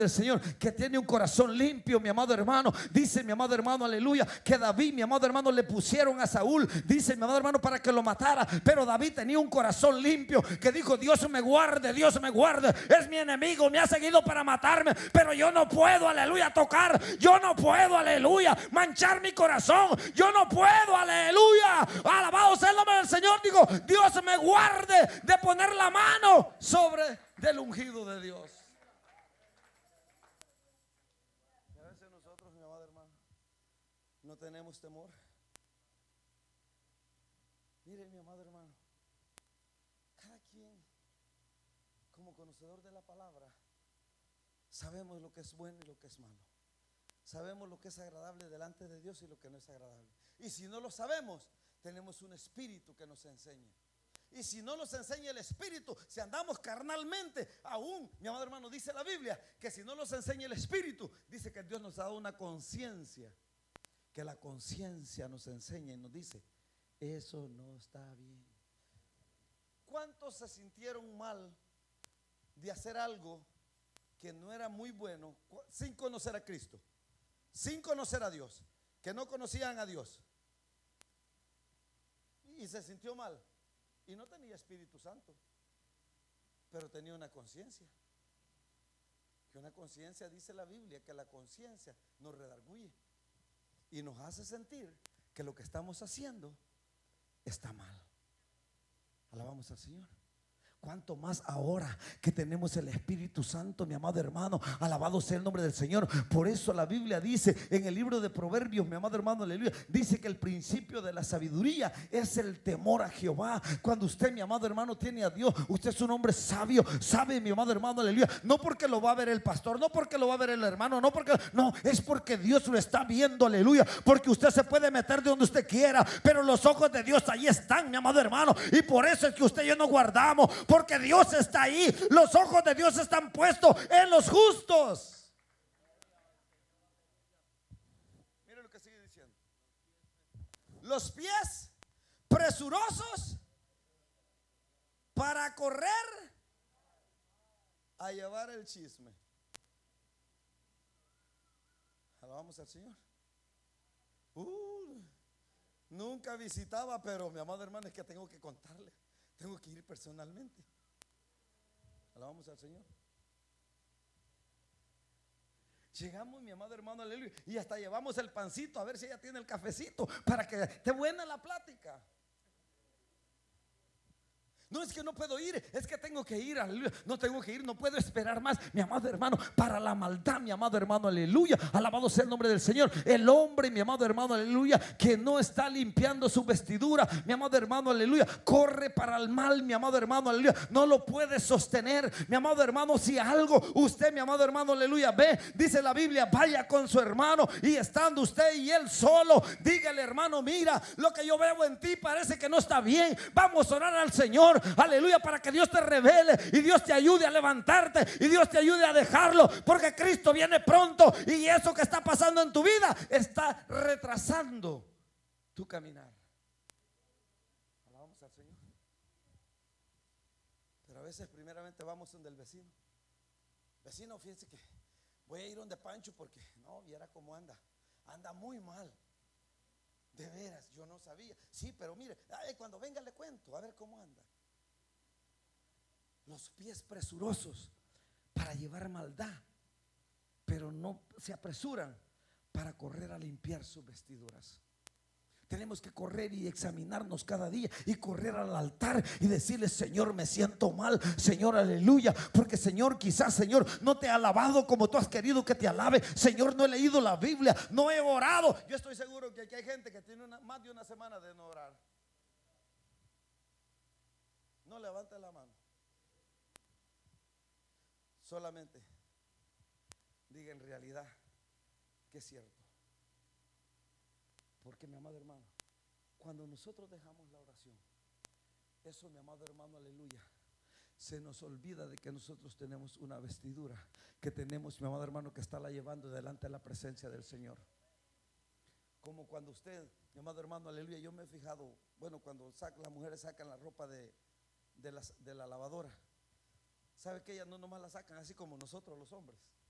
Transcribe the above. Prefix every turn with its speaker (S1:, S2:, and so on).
S1: del Señor, que tiene un corazón limpio, mi amado hermano. Dice mi amado hermano, aleluya, que David, mi amado hermano, le pusieron a Saúl, dice mi amado hermano, para que lo matara, pero David tenía un corazón limpio, que dijo: Dios me guarde, Dios me guarde, es mi enemigo, me ha seguido para matarme, pero yo no puedo, aleluya, tocar, yo no puedo, aleluya, manchar mi corazón, yo no puedo, aleluya, alabado sea el nombre del Señor. Digo: Dios me guarde de poner la mano sobre del ungido de Dios. No tenemos temor. Mire, mi amado hermano, cada quien, como conocedor de la palabra, sabemos lo que es bueno y lo que es malo. Sabemos lo que es agradable delante de Dios y lo que no es agradable. Y si no lo sabemos, tenemos un espíritu que nos enseña. Y si no nos enseña el espíritu, si andamos carnalmente, aún, mi amado hermano, dice la Biblia que si no nos enseña el espíritu, dice que Dios nos ha dado una conciencia, que la conciencia nos enseña y nos dice: eso no está bien. ¿Cuántos se sintieron mal de hacer algo que no era muy bueno sin conocer a Cristo, sin conocer a Dios, que no conocían a Dios, y se sintió mal? Y no tenía Espíritu Santo, pero tenía una conciencia. Que una conciencia, dice la Biblia, que la conciencia nos redarguye y nos hace sentir que lo que estamos haciendo está mal. Alabamos al Señor. Cuánto más ahora que tenemos el Espíritu Santo, mi amado hermano, alabado sea el nombre del Señor. Por eso la Biblia dice en el libro de Proverbios, mi amado hermano, aleluya, dice que el principio de la sabiduría es el temor a Jehová. Cuando usted, mi amado hermano, tiene a Dios, usted es un hombre sabio, sabe, mi amado hermano, aleluya, no porque lo va a ver el pastor, no porque lo va a ver el hermano, no, es porque Dios lo está viendo, aleluya. Porque usted se puede meter de donde usted quiera, pero los ojos de Dios ahí están, mi amado hermano, y por eso es que usted y yo nos guardamos, porque Dios está ahí. Los ojos de Dios están puestos en los justos. Mire lo que sigue diciendo: los pies presurosos para correr a llevar el chisme. Alabamos al Señor. Nunca visitaba, pero mi amado hermano, es que tengo que contarle. Tengo que ir personalmente. Alabamos al Señor. Llegamos, mi amado hermano, aleluya, y hasta llevamos el pancito a ver si ella tiene el cafecito para que esté buena la plática. No es que no puedo ir, es que tengo que ir, aleluya. No tengo que ir, no puedo esperar más, mi amado hermano, para la maldad, mi amado hermano, aleluya. Alabado sea el nombre del Señor. El hombre, mi amado hermano, aleluya, que no está limpiando su vestidura, mi amado hermano, aleluya, corre para el mal, mi amado hermano, aleluya. No lo puede sostener, mi amado hermano. Si algo usted, mi amado hermano, aleluya, ve, dice la Biblia, vaya con su hermano, y estando usted y él solo, dígale: hermano, mira, lo que yo veo en ti parece que no está bien. Vamos a orar al Señor, aleluya, para que Dios te revele y Dios te ayude a levantarte y Dios te ayude a dejarlo, porque Cristo viene pronto y eso que está pasando en tu vida está retrasando tu caminar. Alabamos al Señor. Pero a veces primeramente vamos donde el vecino. Vecino, fíjense que voy a ir donde Pancho porque no, viera cómo anda muy mal. De veras, yo no sabía. Sí, pero mire, cuando venga le cuento, a ver cómo anda. Los pies presurosos para llevar maldad, pero no se apresuran para correr a limpiar sus vestiduras. Tenemos que correr y examinarnos cada día y correr al altar y decirle: Señor, me siento mal, Señor, aleluya, porque Señor, quizás, Señor, no te he alabado como tú has querido que te alabe. Señor, no he leído la Biblia, no he orado. Yo estoy seguro que aquí hay gente que tiene más de una semana de no orar. No levante la mano. Solamente diga en realidad que es cierto. Porque, mi amado hermano, cuando nosotros dejamos la oración, eso, mi amado hermano, aleluya, se nos olvida de que nosotros tenemos una vestidura, que tenemos, mi amado hermano, que estarla llevando delante de la presencia del Señor. Como cuando usted, mi amado hermano, aleluya, yo me he fijado, bueno, cuando las mujeres sacan la ropa de la lavadora, ¿sabe que ellas no nomás la sacan así como nosotros los hombres?